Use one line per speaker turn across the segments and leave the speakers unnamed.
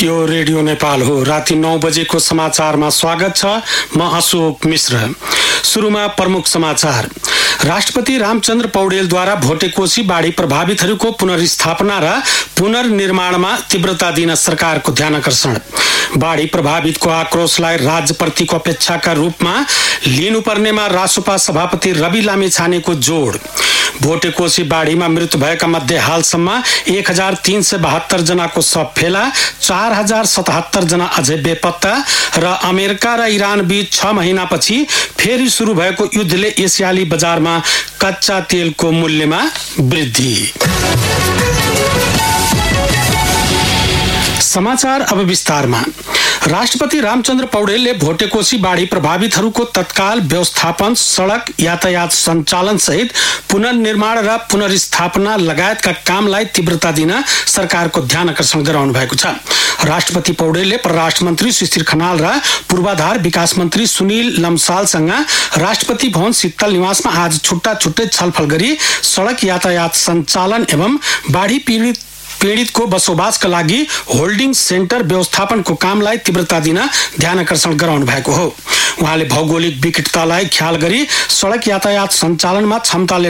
यो रेडियो नेपाल हो। राति 9 बजेको समाचारमा स्वागत छ। म अशोक मिश्र। सुरुमा प्रमुख समाचार। राष्ट्रपति रामचन्द्र पौडेलद्वारा भोटेकोशी बाढी प्रभावितहरूको पुनर्स्थापना र पुनर्निर्माणमा तीव्रता दिन सरकारको ध्यानकर्षण। बाढी प्रभावितको आक्रोशलाई राज्यप्रतिको अपेक्षाका रूपमा लिनुपर्नेमा रासोपा सभापति रवि लामिछानेको जोड। भोटेकोशी बाढीमा मृत्यु भएका मध्ये हालसम्म 1372 जनाको शव फेला, 4077 जना अझै बेपत्ता र अमेरिका र इरान बीच 6 महिनापछि फेरि सुरु भएको युद्धले एसियाली बजारमा कच्चा तेलको मूल्यमा वृद्धि। समाचार अब विस्तारमा। राष्ट्रपति रामचन्द्र पौडेलले भोटेकोशी बाढी प्रभावितहरूको तत्काल व्यवस्थापन, सडक यातायात सञ्चालन सहित पुनर्निर्माण र पुनर्स्थापना लगायतका कामलाई तीव्रता दिन सरकारको ध्यान आकर्षण गराउनु भएको छ। राष्ट्रपति पौडेलले परराष्ट्र मन्त्री सुशील खनाल र पूर्वाधार विकास मन्त्री सुनिल लम्सालसँग राष्ट्रपति भवन शीतल निवासमा आज छुट्टा छुट्टै छलफल गरी सडक यातायात सञ्चालन एवं बाढी पीडितको बसोबासका लागि होल्डिङ सेन्टर व्यवस्थापनको कामलाई तीव्रता दिन ध्यान आकर्षण गराउनु भएको हो। उहाँले भौगोलिक विकटतालाई ख्याल गरी सडक यातायात सञ्चालनमा क्षमताले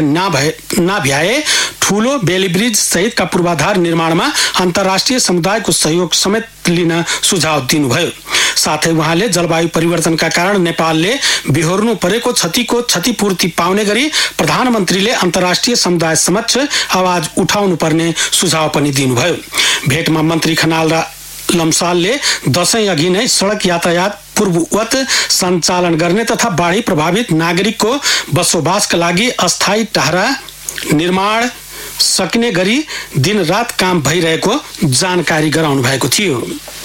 नभ्याए ठूलो बेलीब्रिज सहितका पूर्वाधार निर्माणमा अन्तर्राष्ट्रिय समुदायको सहयोग समेत लिन सुझाव दिनुभयो। साथै उहाँले जलवायु परिवर्तनका कारण नेपालले बिहोर्नु परेको क्षतिको क्षतिपूर्ति पाउने गरी प्रधानमन्त्रीले अन्तर्राष्ट्रिय समुदाय समक्ष आवाज उठाउनु पर्ने सुझाव पनि दिनुभयो। भेटमा मन्त्री खनाल र लम्सालले दशैं अघि नै सडक यातायात पूर्ववत सञ्चालन गर्ने तथा बाढी प्रभावित नागरिकको बसोबासका लागि अस्थायी टारा निर्माण सकिने गरी दिनरात काम भइरहेको जानकारी गराउनु भएको थियो।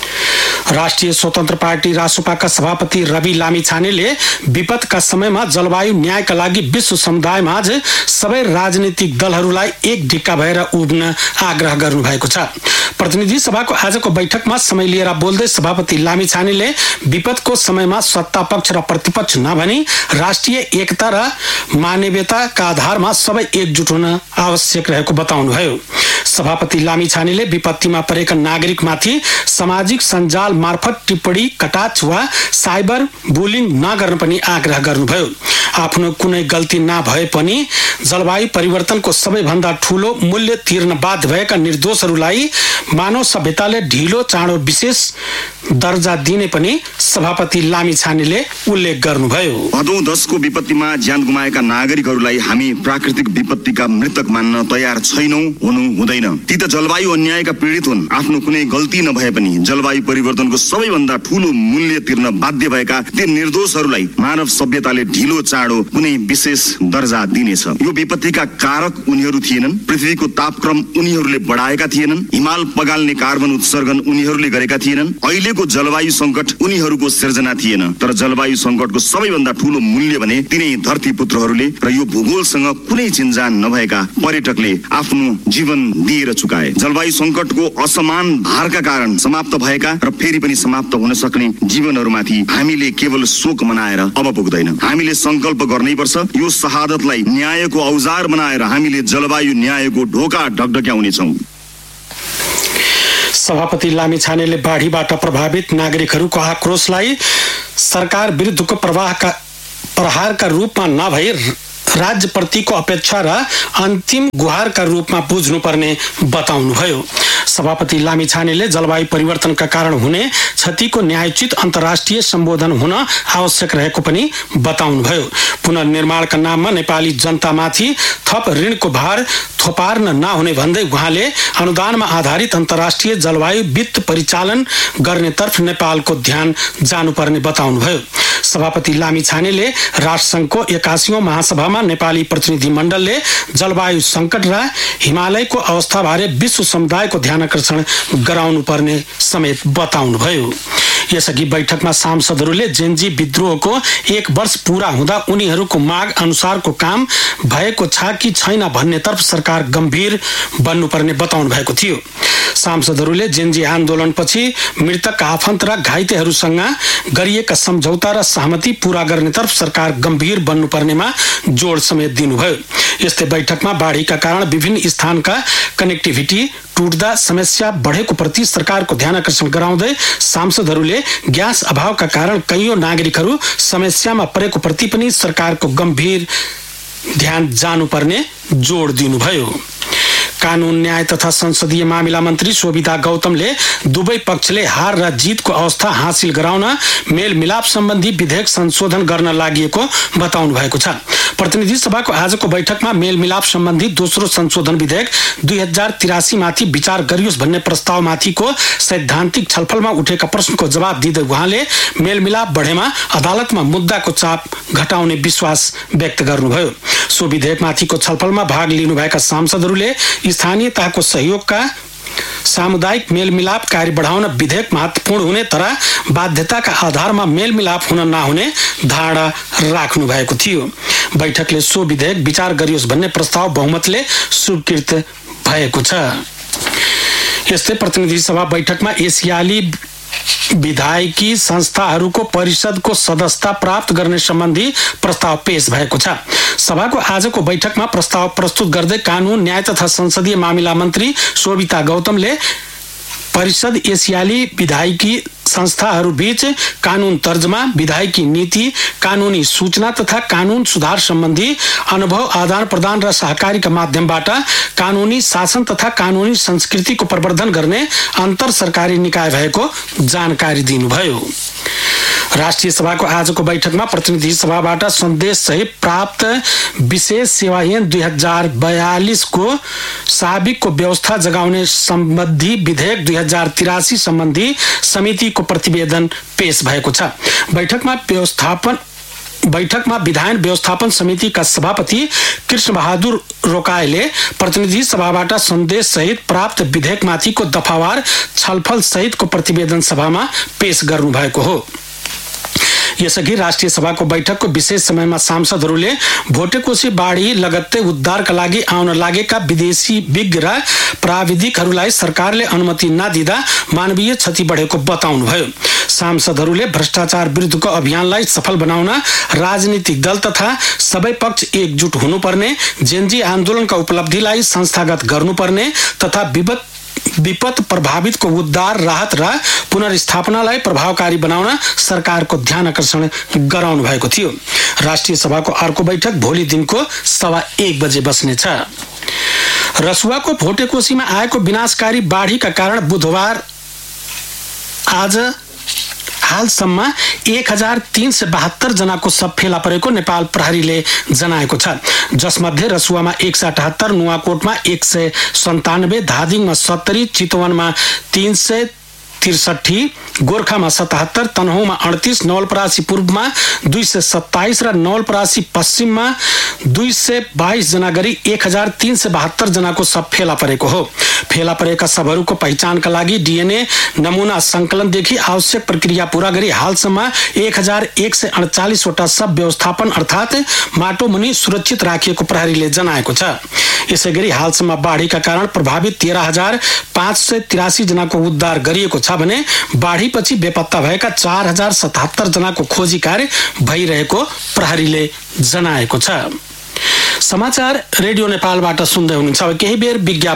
राष्ट्रिय स्वतन्त्र पार्टी रासोपाका सभापति रवि लामिछानेले विपदका समयमा जलवायु न्यायका लागि विश्व समुदायमाझ सबै राजनीतिक दलहरूलाई एक ढिक्का भएर उभिन आग्रह गर्नु भएको छ। प्रतिनिधि सभाको आजको बैठकमा समय लिएर बोल्दै सभापति लामिछानेले विपदको समयमा सत्ता पक्ष र प्रतिपक्ष नभनी राष्ट्रिय एकता र मानवीयताका आधारमा सबै एकजुट हुन आवश्यक रहेको बताउनुभयो। सभापति लामिछानेले विपत्तिमा परेका नागरिकमाथि सामाजिक सञ्जाल मार्फत टिप्पणी, कटाक्ष वा साइबर बुलिङ नगर्न पनि आग्रह गर्नुभयो। आफ्नो कुनै गल्ती नभए पनि जलवायु परिवर्तनको सबैभन्दा ठूलो मूल्य तिर्न बाध्य भएका निर्दोषहरूलाई मानव सभ्यताले ढिलो चाँडो विशेष दर्जा दिने पनि सभापति लामिछानेले उल्लेख गर्नुभयो।
भदौ 10 को विपत्तिमा ज्यान गुमाएका नागरिकहरूलाई हामी प्राकृतिक विपत्तिका मृतक मान्न तयार छैनौं, हुनु हुँदैन। ती त जलवायु अन्यायका पीडित हुन्। आफ्नो कुनै गल्ती नभए पनि जलवायु परिवर्तनको सबैभन्दा ठूलो मूल्य तिर्न बाध्य भएका ती निर्दोषहरूलाई मानव सभ्यताले ढिलो चाँडो कुनै विशेष दर्जा दिनेछ। यो विपत्तिका कारक उनीहरू थिएनन्। पृथ्वीको तापक्रम उनीहरूले बढाएका थिएनन्। हिमाल पगाल्ने कार्बन उत्सर्जन उनीहरूले गरेका थिएनन्। अहिलेको जलवायु संकट उनीहरूको सिर्जना थिएन। तर जलवायु संकटको सबैभन्दा ठूलो मूल्य भने तिनै धरती पुत्रहरूले र यो भूगोलसँग कुनै चिन्जान नभएका पर्यटकले आफ्नो जीवन दिएर चुकाए। जलवायु संकटको असमान भारका कारण समाप्त भएका र फेरि पनि समाप्त हुन सक्ने जीवनहरूमाथि हामीले केवल शोक मनाएर अब पुग्दैन। हामीले संकल्प गर्नैपर्छ। यो शहादतलाई न्यायको औजार बनाएर हामीले जलवायु न्यायको ढोका ढकढक्याउनेछौँ।
सभापति लामिछानेले बाढीबाट प्रभावित नागरिकहरूको आक्रोशलाई सरकार विरुद्धको प्रहारका रूपमा नभई राज्यप्रतिको अपेक्षा र अन्तिम गुहारका रूपमा बुझ्नुपर्ने बताउनुभयो। सभापति लामिछानेले जलवायु परिवर्तनका कारण हुने क्षतिको न्यायोचित अन्तर्राष्ट्रिय सम्बोधन हुन आवश्यक रहेको पनि बताउनुभयो। पुनर्निर्माणका नाममा नेपाली जनतामाथि थप ऋणको भार थोपार्न नहुने भन्दै उहाँले अनुदानमा आधारित अन्तर्राष्ट्रिय जलवायु वित्त परिचालन गर्नेतर्फ नेपालको ध्यान जानुपर्ने बताउनुभयो। सभापति लामिछानेले राष्ट्रसङ्घको 81औं महासभामा नेपाली प्रतिनिधि मण्डलले जलवायु संकट र हिमालयको अवस्थाबारे विश्व समुदायको ध्यान आकर्षण गराउनु पर्ने समेत बताउनुभयो। यसअघि बैठकमा सांसदहरूले जेन्जी विद्रोहको 1 वर्ष पूरा हुँदा उनीहरूको माग अनुसारको काम भएको छ कि छैन भन्नेतर्फ सरकार गम्भीर बन्नुपर्ने बताउनु भएको थियो। सांसदहरूले जेनजी आन्दोलनपछि मृतक आफन्त र घाइतेहरूसँग गरिएका सम्झौता र सहमति पूरा गर्नेतर्फ सरकार गम्भीर बन्नुपर्नेमा जोड समेत दिनुभयो। यस्तै बैठकमा बाढीका कारण विभिन्न स्थानका कनेक्टिभिटी टुट्दा समस्या बढेको प्रति सरकारको ध्यान आकर्षण गराउँदै सांसदहरूले ग्यास अभावका कारण कैयौं नागरिकहरू समस्यामा परेको प्रति पनि सरकारको गम्भीर ध्यान जानुपर्ने जोड दिनुभयो। कानून न्याय तथा संसदीय मामिला मन्त्री शोभिता गौतमले दुवै पक्षले हार र जितको अवस्था हासिल गराउन मेलमिलाप सम्बन्धी विधेयक संशोधन गर्न लागिएको बताउनु भएको छ। प्रतिनिधि सभाको आजको बैठकमा मेलमिलाप सम्बन्धी दोस्रो संशोधन विधेयक 2083 माथि विचार गरियोस् भन्ने प्रस्तावमाथिको सैद्धान्तिक छलफलमा उठेका प्रश्नको जवाब दिँदै उहाँले मेलमिलाप बढेमा अदालतमा मुद्दाको चाप घटाउने विश्वास व्यक्त गर्नुभयो। सो विधेयकमाथिको छलफलमा भाग लिनुभएका सांसदहरूले स्थानीय तहको सहयोगका सामुदायिक मेलमिलाप कार्य बढाउन विधेयक महत्वपूर्ण हुने तर बाध्यताका आधारमा मेलमिलाप हुन नहुने धारणा राख्नु भएको थियो। बैठकले सो विधेयक विचार गरियोस् भन्ने प्रस्ताव बहुमतले स्वीकृत भएको छ। यस्तै प्रतिनिधि सभा बैठकमा एसियाली विधायकी संस्थाहरूको परिषदको सदस्यता प्राप्त गर्ने सम्बन्धी प्रस्ताव पेश भएको छ। सभाको आजको बैठकमा प्रस्ताव प्रस्तुत गर्दै कानून न्याय तथा संसदीय मामिला मन्त्री शोभिता गौतमले परिषद एसियाली विधायकी संस्थाहरू बीच कानून तर्जमा, विधायकी नीति, कानूनी सूचना तथा कानून सुधार सम्बन्धी अनुभव आदान प्रदान र सहकारीका माध्यमबाट कानूनी शासन तथा कानूनी संस्कृतिको प्रवर्धन गर्ने अन्तर सरकारी निकाय भएको जानकारी दिनुभयो। राष्ट्रिय सभाको आजको बैठकमा प्रतिनिधि सभाबाट सन्देश सहित प्राप्त विशेष सेवा ऐन 2042 को साबिकको व्यवस्था जगाउने सम्बन्धी विधेयक 2083 सम्बन्धी समितिको प्रतिवेदन पेश भएको छ। बैठकमा विधायन व्यवस्थापन समितिका सभापति कृष्ण बहादुर रोकाईले प्रतिनिधि सभाबाट सन्देश सहित प्राप्त विधेयकमाथिको दफावार छलफल सहितको प्रतिवेदन सभामा पेश गर्नुभएको हो। यसअघि राष्ट्रिय सभाको बैठकको विशेष समयमा सांसदहरूले भोटेकोशी बाढी लगत्तै उद्धारका लागि आउन लागेका विदेशी विज्ञ र प्राविधिकहरूलाई सरकारले अनुमति नदिँदा मानवीय क्षति बढेको बताउनुभयो। सांसदहरूले भ्रष्टाचार विरुद्धको अभियानलाई सफल बनाउन राजनीतिक दल तथा सबै पक्ष एकजुट हुनुपर्ने, जेनजी आन्दोलनका उपलब्धिलाई संस्थागत गर्नुपर्ने तथा विपद प्रभावितको उद्धार, राहत र पुनर्स्थापनालाई प्रभावकारी बनाउन सरकारको ध्यान आकर्षण गराउनु भएको थियो। राष्ट्रिय सभाको अर्को बैठक भोलि दिनको 1:15 बजे बस्नेछ। रसुवाको भोटेकोशीमा आएको विनाशकारी बाढीका कारण बुधबार आज हालसम्म 1372 जनाको शव फेला परेको नेपाल प्रहरीले जनाएको छ, जसमध्ये रसुवामा 178, नुवाकोटमा 197, धादिङमा 70, चितवनमा 363, गोर्खामा 77, तनहुँमा 38, नवलपरासी पूर्वमा 227 र नवलपरासी पश्चिममा 222 जना गरी 1372 जनाको शव फेला परेको हो। फेला परेका शवहरूको पहिचानका लागि डीएनए नमुना संकलनदेखि आवश्यक प्रक्रिया पूरा गरी हालसम्म 1148 वटा शव व्यवस्थापन अर्थात् माटो मुनि सुरक्षित राखिएको प्रहरीले जनाएको छ। यसैगरी हालसम्म बाढीका कारण प्रभावित 13,583 जनाको उद्धार गरिएको छ भने बाढीपछि बेपत्ता भएका 4,077 जनाको खोजी कार्य भइरहेको प्रहरीले जनाएको छ। समाचार रेडियो नेपालबाट सुन्दै हुनुहुन्छ। अब केही बेर विज्ञापन